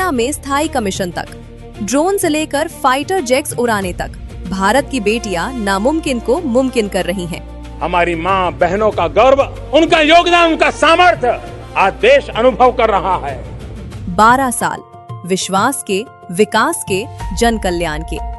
सेना में स्थायी कमीशन तक, ड्रोन से लेकर फाइटर जेट्स उड़ाने तक भारत की बेटियां नामुमकिन को मुमकिन कर रही हैं। हमारी माँ बहनों का गर्व, उनका योगदान, उनका सामर्थ्य आज देश अनुभव कर रहा है। 12 साल विश्वास के, विकास के, जन कल्याण के।